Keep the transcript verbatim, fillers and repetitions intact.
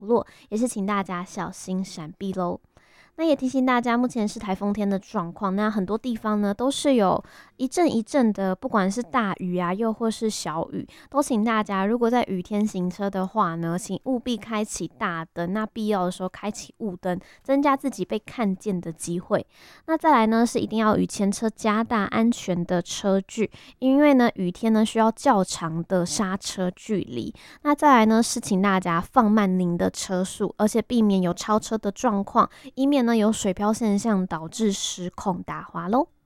落，也是请大家小心闪避喽。那也提醒大家，目前是台风天的状况，那很多地方呢都是有一阵一阵的，不管是大雨啊，又或是小雨，都请大家如果在雨天行车的话呢，请务必开启大灯，那必要的时候开启雾灯，增加自己被看见的机会。那再来呢，是一定要与前车加大安全的车距，因为呢雨天呢需要较长的刹车距离。那再来呢，是请大家放慢您的车速，而且避免有超车的状况，以免呢有水漂现象导致失控打滑咯。